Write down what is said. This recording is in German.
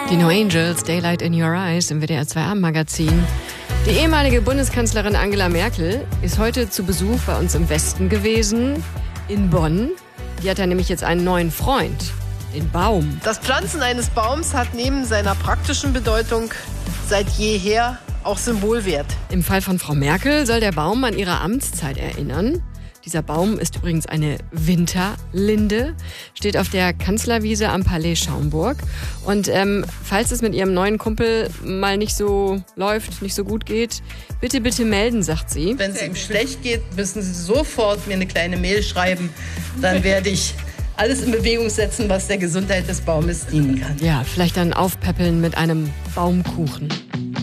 Die No Angels, Daylight in Your Eyes im WDR 2 Abendmagazin. Die ehemalige Bundeskanzlerin Angela Merkel ist heute zu Besuch bei uns im Westen gewesen, in Bonn. Die hat ja nämlich jetzt einen neuen Freund, den Baum. Das Pflanzen eines Baums hat neben seiner praktischen Bedeutung seit jeher auch Symbolwert. Im Fall von Frau Merkel soll der Baum an ihre Amtszeit erinnern. Dieser Baum ist übrigens eine Winterlinde, steht auf der Kanzlerwiese am Palais Schaumburg. Und falls es mit ihrem neuen Kumpel mal nicht so läuft, nicht so gut geht, bitte, bitte melden, sagt sie. Wenn es ihm schlecht geht, müssen Sie sofort mir eine kleine Mail schreiben. Dann werde ich alles in Bewegung setzen, was der Gesundheit des Baumes dienen kann. Ja, vielleicht dann aufpäppeln mit einem Baumkuchen.